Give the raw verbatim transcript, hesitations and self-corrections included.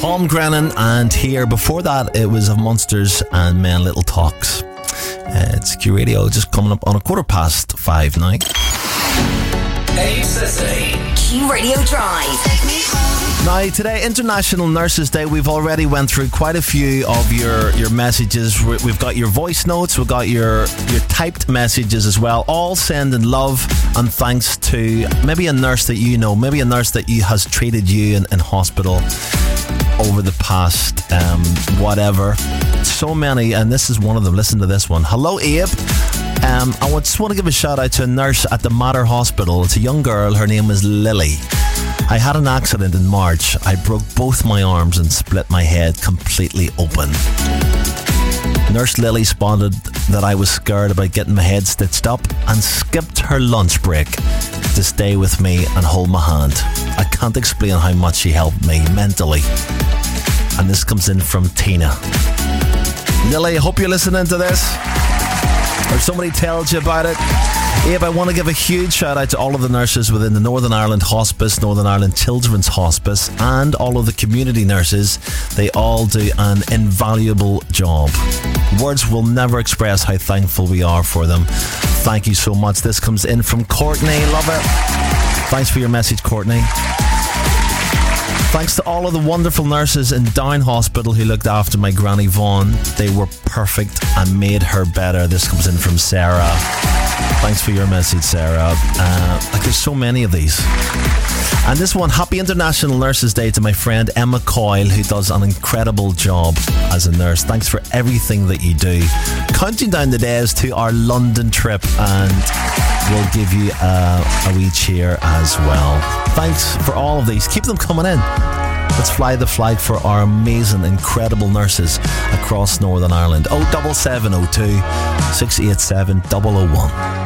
Tom Grennan, and here before that it was of Monsters and Men Little Talks. Uh, it's Q Radio, just coming up on a quarter past five now. eight City. Q Radio Drive. Now, today, International Nurses Day. We've already went through quite a few of your, your messages. We've got your voice notes, we've got your, your typed messages as well, all sending love and thanks to maybe a nurse that you know, maybe a nurse that you has treated you in, in hospital over the past um, whatever. So many, and this is one of them. Listen to this one. Hello, Abe. Um, I just want to give a shout out to a nurse at the Mater Hospital. It's a young girl. Her name is Lily. I had an accident in March. I broke both my arms and split my head completely open. Nurse Lily spotted that I was scared about getting my head stitched up and skipped her lunch break to stay with me and hold my hand. I can't explain how much she helped me mentally. And this comes in from Tina. Lily, I hope you're listening to this, or somebody tells you about it. Abe, I want to give a huge shout out to all of the nurses within the Northern Ireland Hospice, Northern Ireland Children's Hospice, and all of the community nurses. They all do an invaluable job. Words will never express how thankful we are for them. Thank you so much. This comes in from Courtney. Love it. Thanks for your message, Courtney. Thanks to all of the wonderful nurses in Down Hospital who looked after my Granny Vaughan. They were perfect and made her better. This comes in from Sarah. Thanks for your message, Sarah. Uh, like there's so many of these. And this one, happy International Nurses Day to my friend Emma Coyle, who does an incredible job as a nurse. Thanks for everything that you do. Counting down the days to our London trip, and we'll give you a, a wee cheer as well. Thanks for all of these. Keep them coming in. Let's fly the flag for our amazing, incredible nurses across Northern Ireland. oh seven seven oh two, six eight seven, double oh one.